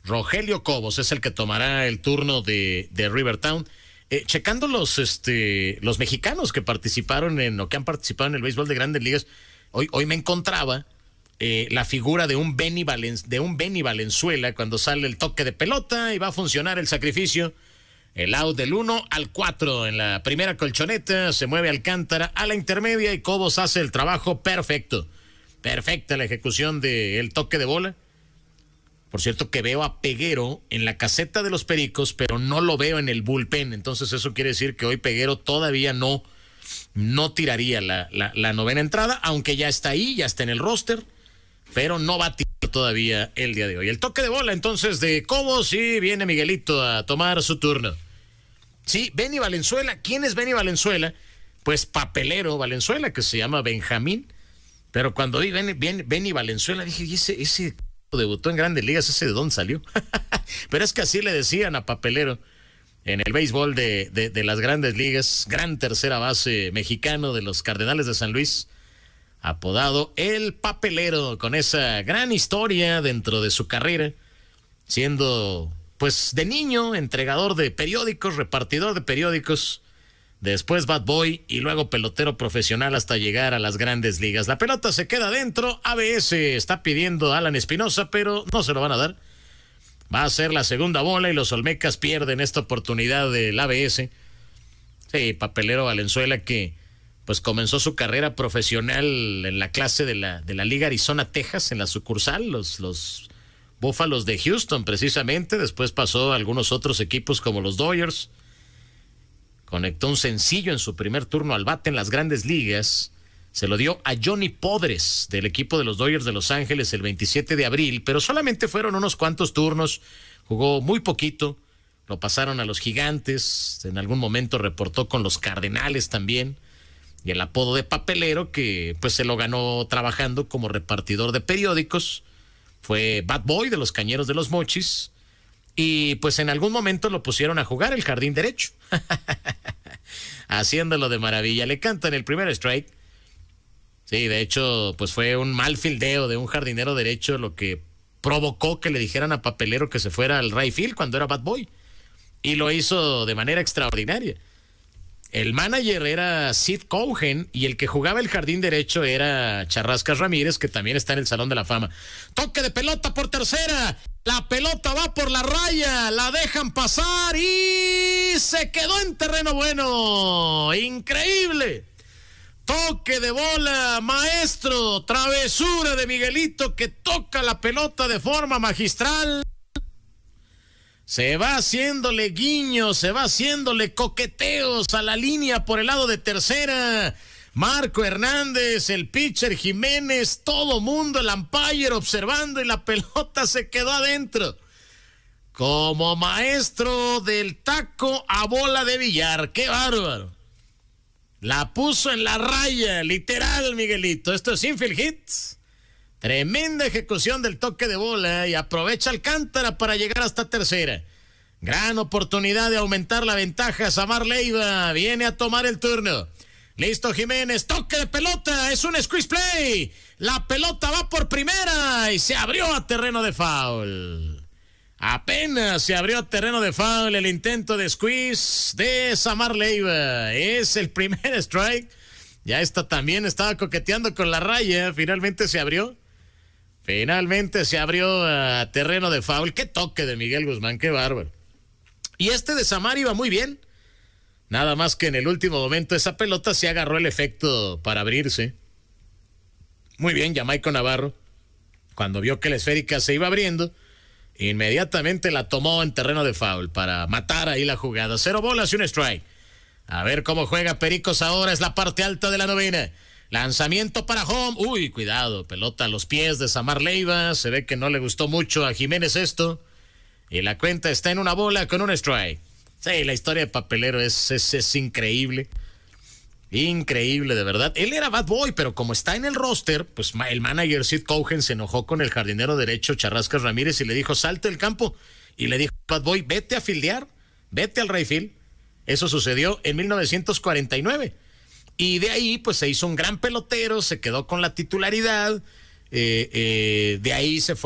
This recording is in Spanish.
Rogelio Cobos es el que tomará el turno de Rivertown. Checando los mexicanos que participaron o que han participado en el béisbol de Grandes Ligas, hoy me encontraba la figura de un Benny Valenzuela cuando sale el toque de pelota y va a funcionar el sacrificio. El out del 1 al 4 en la primera colchoneta, se mueve Alcántara a la intermedia y Cobos hace el trabajo perfecto. Perfecta la ejecución del toque de bola. Por cierto que veo a Peguero en la caseta de los Pericos, pero no lo veo en el bullpen. Entonces eso quiere decir que hoy Peguero todavía no tiraría la novena entrada, aunque ya está ahí, ya está en el roster, pero no va a tirar todavía el día de hoy. El toque de bola entonces de Cobos y viene Miguelito a tomar su turno. Sí, Benny Valenzuela. ¿Quién es Benny Valenzuela? Pues papelero Valenzuela, que se llama Benjamín. Pero cuando vi Benny Valenzuela dije, ¿y ese debutó en Grandes Ligas, ese de dónde salió? Pero es que así le decían a papelero en el béisbol de las Grandes Ligas, gran tercera base mexicano de los Cardenales de San Luis, apodado el papelero, con esa gran historia dentro de su carrera, siendo pues de niño entregador de periódicos, repartidor de periódicos, después bat boy y luego pelotero profesional hasta llegar a las Grandes Ligas. La pelota se queda adentro. ABS está pidiendo a Alan Espinosa, pero no se lo van a dar. Va a ser la segunda bola y los Olmecas pierden esta oportunidad del ABS. Sí, papelero Valenzuela, que pues comenzó su carrera profesional en la clase de la Liga Arizona, Texas, en la sucursal, los Búfalos de Houston precisamente. Después pasó a algunos otros equipos como los Dodgers. Conectó un sencillo en su primer turno al bate en las Grandes Ligas. Se lo dio a Johnny Podres del equipo de los Dodgers de Los Ángeles el 27 de abril, pero solamente fueron unos cuantos turnos. Jugó muy poquito. Lo pasaron a los Gigantes. En algún momento reportó con los Cardenales también. Y el apodo de papelero, que pues se lo ganó trabajando como repartidor de periódicos. Fue Bat Boy de los Cañeros de los Mochis. Y pues en algún momento lo pusieron a jugar el jardín derecho. Haciéndolo de maravilla. Le cantan el primer strike. Sí, de hecho, pues fue un mal fildeo de un jardinero derecho lo que provocó que le dijeran a papelero que se fuera al right field cuando era Bat Boy. Y lo hizo de manera extraordinaria. El manager era Sid Cohen y el que jugaba el jardín derecho era Charrascas Ramírez, que también está en el Salón de la Fama. Toque de pelota por tercera. La pelota va por la raya, la dejan pasar y se quedó en terreno bueno. Increíble. Toque de bola, maestro, travesura de Miguelito que toca la pelota de forma magistral. Se va haciéndole guiños, se va haciéndole coqueteos a la línea por el lado de tercera. Marco Hernández, el pitcher Jiménez, todo mundo, el umpire observando y la pelota se quedó adentro. Como maestro del taco a bola de billar, qué bárbaro. La puso en la raya, literal, Miguelito. Esto es infield hits. Tremenda ejecución del toque de bola y aprovecha Alcántara para llegar hasta tercera. Gran oportunidad de aumentar la ventaja. Samar Leiva viene a tomar el turno. Listo Jiménez, toque de pelota, es un squeeze play. La pelota va por primera y se abrió a terreno de foul. Apenas se abrió a terreno de foul el intento de squeeze de Samar Leiva. Es el primer strike. Ya esta también estaba coqueteando con la raya. Finalmente se abrió. Finalmente se abrió a terreno de foul. Qué toque de Miguel Guzmán, qué bárbaro. Y este de Samar iba muy bien. Nada más que en el último momento esa pelota se agarró el efecto para abrirse. Muy bien, Jamaico Navarro. Cuando vio que la esférica se iba abriendo, inmediatamente la tomó en terreno de foul para matar ahí la jugada. 0 bolas y un strike. A ver cómo juega Pericos ahora, es la parte alta de la novena. Lanzamiento para home. Uy, cuidado, pelota a los pies de Samar Leiva. Se ve que no le gustó mucho a Jiménez esto. Y la cuenta está en 1 bola con un strike. Sí, la historia de papelero es increíble. Increíble, de verdad. Él era bad boy, pero como está en el roster, pues el manager Sid Cohen se enojó con el jardinero derecho Charrascas Ramírez y le dijo, salte del campo. Y le dijo, bad boy, vete a fildear, vete al right field. Eso sucedió en 1949. Y de ahí, pues se hizo un gran pelotero, se quedó con la titularidad. De ahí se fue